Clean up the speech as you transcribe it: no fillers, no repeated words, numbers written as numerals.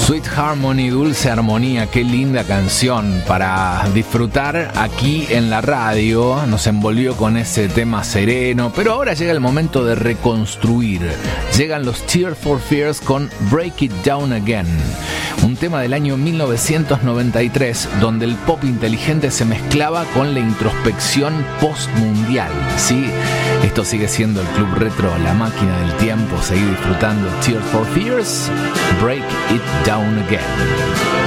Sweet Harmony, Dulce Armonía, qué linda canción para disfrutar aquí en la radio. Nos envolvió con ese tema sereno, pero ahora llega el momento de reconstruir. Llegan los Tears for Fears con Break It Down Again, un tema del año 1993 donde el pop inteligente se mezclaba con la introspección postmundial. Sí, esto sigue siendo el Club Retro, la máquina del tiempo. Seguí disfrutando Tears for Fears, Break It Down Again.